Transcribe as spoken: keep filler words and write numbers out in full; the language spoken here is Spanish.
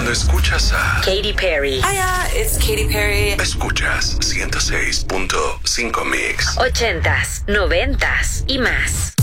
Cuando escuchas a Katy Perry. Hiya, it's Katy Perry. Escuchas ciento seis punto cinco Mix. Ochentas, noventas y más.